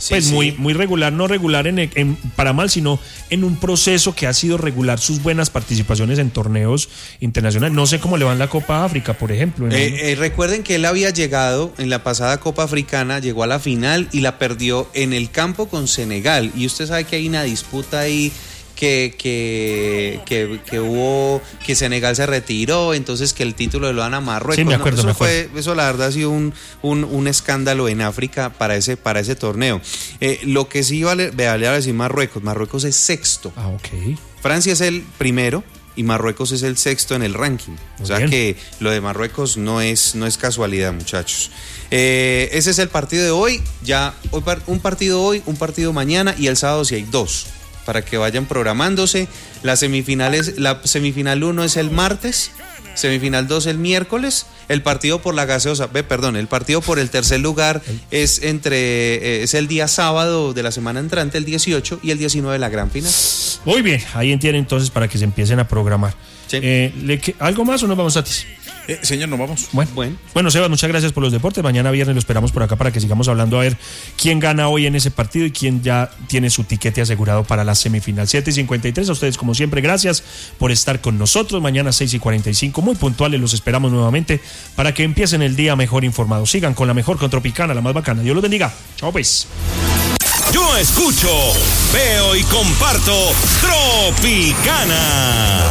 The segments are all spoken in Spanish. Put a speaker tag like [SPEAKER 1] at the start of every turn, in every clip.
[SPEAKER 1] pues sí. Muy regular, no regular para mal, sino en un proceso que ha sido regular sus buenas participaciones en torneos internacionales. No sé cómo le va en la Copa África, por ejemplo.
[SPEAKER 2] Recuerden que él había llegado en la pasada Copa Africana, llegó a la final y la perdió en el campo con Senegal. Y usted sabe que hay una disputa ahí que hubo, que Senegal se retiró, entonces que el título lo dan a Marruecos.
[SPEAKER 1] Sí, me acuerdo.
[SPEAKER 2] Eso la verdad ha sido un escándalo en África para ese torneo. Lo que sí vale a decir Marruecos es sexto.
[SPEAKER 1] Ok.
[SPEAKER 2] Francia es el primero y Marruecos es el sexto en el ranking. O sea que lo de Marruecos no es casualidad, muchachos. Ese es el partido de hoy. Un partido hoy, un partido mañana y el sábado sí hay 2. Para que vayan programándose. La semifinal 1 es el martes, semifinal 2 el miércoles. El partido por la gaseosa, el partido por el tercer lugar es el día sábado de la semana entrante, el 18 y el 19 de la gran final.
[SPEAKER 1] Muy bien, ahí entienden entonces para que se empiecen a programar.
[SPEAKER 2] Sí.
[SPEAKER 1] ¿Algo más o nos vamos, Tatis?
[SPEAKER 3] Señor, nos vamos.
[SPEAKER 1] Bueno, Sebas, muchas gracias por los deportes. Mañana viernes lo esperamos por acá para que sigamos hablando a ver quién gana hoy en ese partido y quién ya tiene su tiquete asegurado para la semifinal. 7:53, a ustedes como siempre, gracias por estar con nosotros. Mañana 6:45, muy puntuales, los esperamos nuevamente para que empiecen el día mejor informados. Sigan con la mejor, con Tropicana, la más bacana. Dios los bendiga. Chao pues.
[SPEAKER 4] Yo escucho, veo y comparto Tropicana.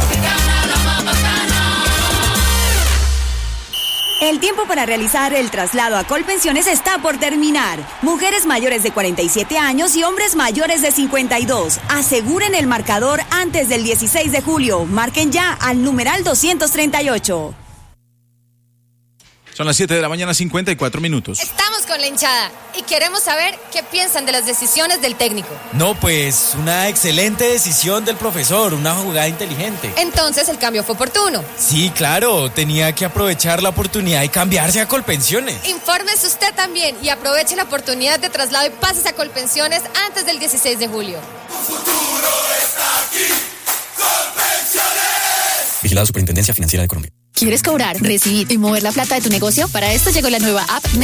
[SPEAKER 5] El tiempo para realizar el traslado a Colpensiones está por terminar. Mujeres mayores de 47 años y hombres mayores de 52. Aseguren el marcador antes del 16 de julio. Marquen ya al numeral 238.
[SPEAKER 3] Son las 7 de la mañana, 54 minutos.
[SPEAKER 6] Estamos con la hinchada y queremos saber qué piensan de las decisiones del técnico.
[SPEAKER 7] No, pues una excelente decisión del profesor, una jugada inteligente.
[SPEAKER 6] Entonces el cambio fue oportuno.
[SPEAKER 7] Sí, claro, tenía que aprovechar la oportunidad y cambiarse a Colpensiones.
[SPEAKER 6] Infórmese usted también y aproveche la oportunidad de traslado y pases a Colpensiones antes del 16 de julio.
[SPEAKER 4] Tu futuro está aquí, Colpensiones.
[SPEAKER 8] Vigilado Superintendencia Financiera de Colombia.
[SPEAKER 9] ¿Quieres cobrar, recibir y mover la plata de tu negocio? Para esto llegó la nueva app